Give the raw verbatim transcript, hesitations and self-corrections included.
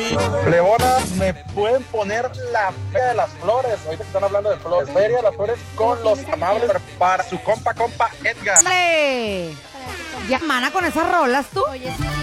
Plebona, ¿me pueden poner la Feria de las Flores? Ahorita que están hablando de flores. Feria de las Flores con los amables para su compa, compa Edgar. ¡Dale! Ya, mana, con esas rolas tú. Oye, sí.